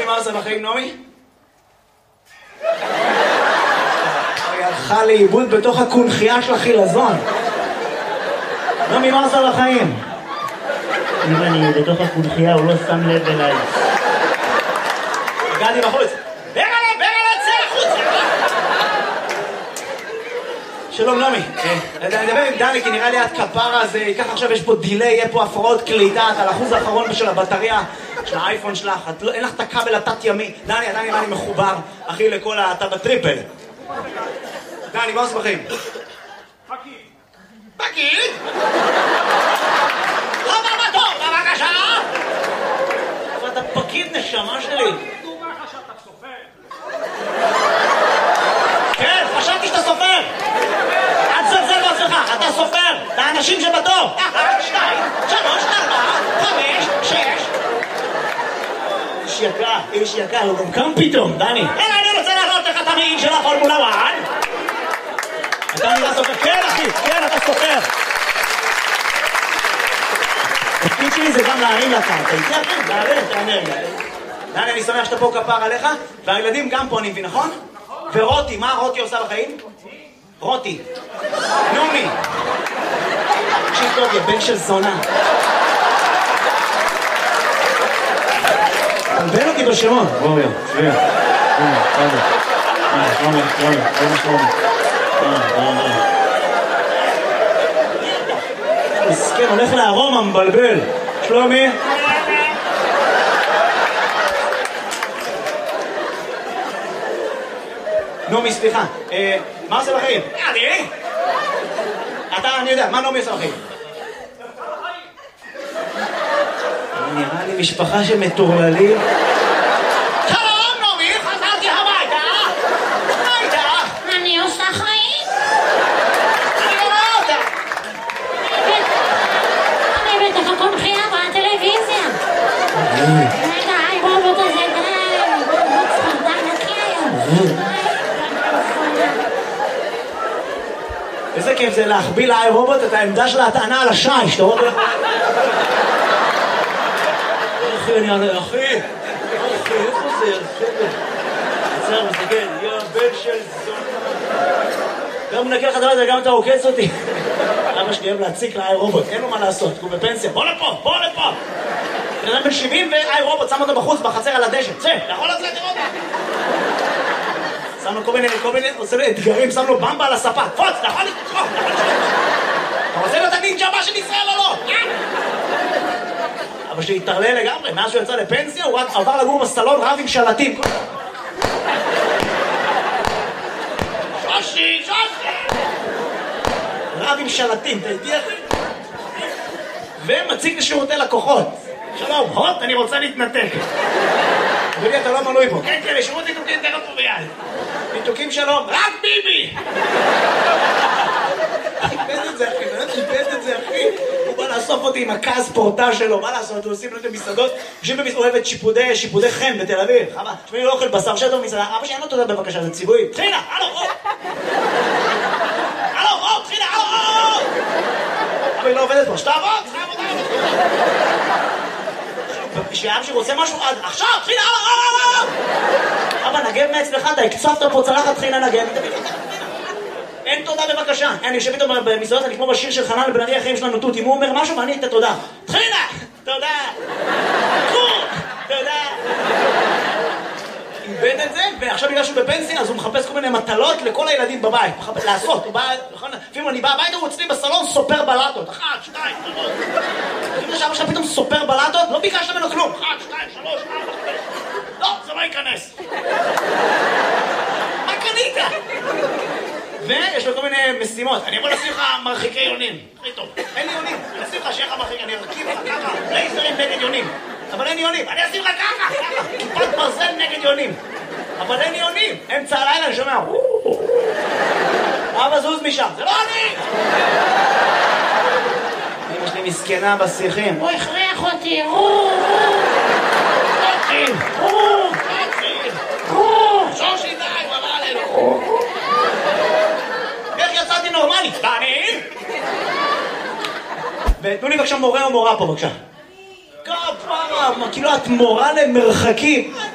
מה עושה בחיים, נעמי? היא הלכה לאיבוד בתוך הקונחייה של החילזון. נעמי, מה עושה בחיים? אם אני בתוך הקונחייה, הוא לא שם לב אליי. הגעתי בחוץ. ברלה, צא החוץ! שלום, נעמי. אני מדבר עם דני, כי נראה לי את כפרה, אז ככה עכשיו יש פה דילי, יהיה פה הפרעות קליטה, את על האחוז האחרון של הבטריה של האייפון שלך, אין לך את הכבל התת ימי. דני, אני מחובר, אחי, לכל אתה בטריפל. דני, מה עושה בחיים? פקיד? הבא בתור, בבקשה! אבל אתה פקיד, נשמה שלי. דומה לך שאתה סופר. כן, חשבתי שאתה סופר. אל תזלזל בעצמך, אתה סופר. את האנשים שבתור. 1, 2, 3, 4, 5, 6. איש יקר, הוא גם קם פתאום, דני. אני רוצה להראות לך את המעיל של הפורמולה 1. אתה נראה סופר. כן, אחי, כן, אתה סופר. התפקיד שלי זה גם להרים לקרקע. איתי אחי, להרים את האנרגיה. דני, אני שמח שאתה פה כפר עליך, והילדים גם פה, אני מבין, נכון? ורותי, מה רותי עושה בחיים? רותי. נעמי. תקשיב טוב, יא בן של זונה. תלבן אותי בשמות. בואו, שביע. שלומי. מסכן, הולך לארומה, מבלבל. שלומי. נעמי, סליחה. מה עושה בחיים? אני יודע, מה נעמי עושה בחיים? נראה לי משפחה שמטורללים. שלום, נעמי, חזרתי הביתה. מה איתך? אני עושה חיים. אני לא רואה אותה. אני בתוך הקונחייה בטלוויזיה. רגע, הרובוט הזה די. הרובוט ספרדה נקי היום. איזה כיף זה להחביא לאיי-רובוט את העמדה של ההטענה על השיש. אתה רואה? אחי, איפה זה? עצר, מסתכל, יא בן של זונה. גם מנקה לך דבר הזה, גם אתה עוקץ אותי. אבא שלי אוהב להציק לאיי-רובוט, אין לו מה לעשות, הוא בפנסיה. בוא לפה! בן אדם בן 70 ואיי-רובוט, שם אותו בחוץ, בחצר על הדשא. צא, יכול לצאת לראות? שם לו כל מיני, עושה לו אתגרים, שם לו במבה על הספה. פוץ, אתה יכול לקרוא. אתה רוצה להיות הנינג'ה הבא של ישראל או לא? אבא שלי התערלל לגמרי, מאז שהוא יצא לפנסיה, הוא רק עבר לגור בסלון רב עם שלטים. שושי! רב עם שלטים, אתה איתי אחי? ומציג לשירותי לקוחות. שלום, הוט, אני רוצה להתנתק. אדוני, אתה לא מנוי פה. כן, לשירות ניתוקים תכף פה ביד. ניתוקים שלום, רק ביבי! איבד את זה, אחי. הוא בא לאסוף אותי עם הכעס פורטה שלו, מה לעשות? הוא עושים לו את המסעדות, יושבים אוהבת שיפודי חן בתל אביב. חבל, תשמעי, לא אוכל בשר שטוב מסעדה. אבא שאין לו תודה בבקשה, זה ציווי. תחילה, הלו, תחילה. אבל היא לא עובדת פה, שתעבוד. שאב שרוצה משהו עד עכשיו, תחילה, אבא, נגן מעצמך, אתה הקצפת פה צלחת, תחילה נגן. אין תודה בבקשה. אני יושב איתו במסעדות, אני כמו בשיר של חנן לבן ארי, החיים שלנו תות, אם הוא אומר משהו ואני את התודה. תחילה! תודה! תודה! איבד את זה, ועכשיו בגלל שהוא בפנסיה, אז הוא מחפש כל מיני מטלות לכל הילדים בבית. לעשות, הוא בא, אפילו אני בא הביתה, הוא אצלי בסלון סופר בלטות. 1, 2, 3. אם זה שאבא שלך פתאום סופר בלטות, לא ביקשת ממנו כלום. 1, 2, 3, 4, 5. לא, זה לא ייכנס. מה קנית? ויש לו כל מיני משימות. אני יכול לשים לך מרחיקי יונים. הכי טוב. אין לי יונים. אני אשים לך שיהיה לך מרחיק, אני ארכיב לך ככה. לייזרים נגד יונים. אבל אין יונים. אני אשים לך ככה. כיפת ברזל נגד יונים. אבל אין יונים. אמצע הלילה אני שומע. אבא זוז משם. זה לא אני! אמא שלי מסכנה בשיחים. הוא הכריח אותי. שושי די, הוא עבר עלינו. איך יצאתי נורמלי? דני? ותנו לי בבקשה מורה או מורה פה בבקשה. כפרה, כאילו את מורה למרחקים.